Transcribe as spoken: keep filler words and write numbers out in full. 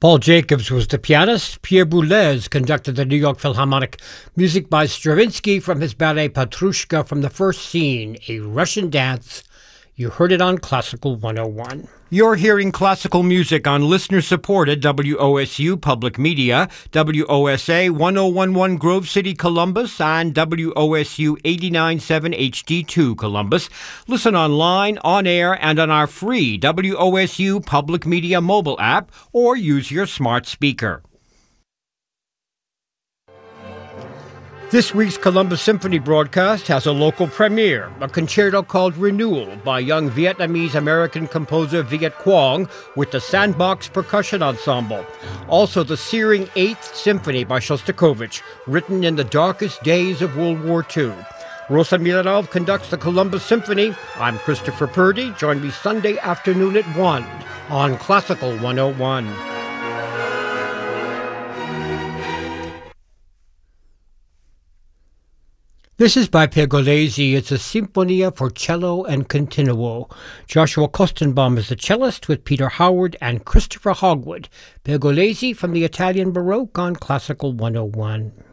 Paul Jacobs was the pianist. Pierre Boulez conducted the New York Philharmonic. Music by Stravinsky from his ballet Petrushka from the first scene, a Russian dance. You heard it on Classical one oh one. You're hearing classical music on listener-supported W O S U Public Media, W O S A one oh one point one Grove City, Columbus, and W O S U eighty-nine point seven H D two Columbus. Listen online, on air, and on our free W O S U Public Media mobile app, or use your smart speaker. This week's Columbus Symphony broadcast has a local premiere, a concerto called Renewal by young Vietnamese-American composer Viet Quang with the Sandbox Percussion Ensemble. Also, the searing Eighth Symphony by Shostakovich, written in the darkest days of World War Two. Rosa Milanov conducts the Columbus Symphony. I'm Christopher Purdy. Join me Sunday afternoon at one on Classical one oh one. This is by Pergolesi. It's a Sinfonia for cello and continuo. Joshua Kostenbaum is the cellist with Peter Howard and Christopher Hogwood. Pergolesi from the Italian Baroque on Classical one oh one.